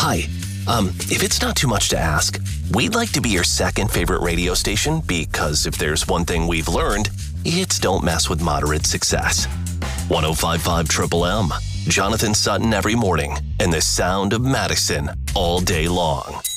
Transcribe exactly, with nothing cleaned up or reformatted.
Hi. Um, if it's not too much to ask, we'd like to be your second favorite radio station because if there's one thing we've learned, it's don't mess with moderate success. one oh five point five Triple M, Jonathan Sutton every morning, and the sound of Madison all day long.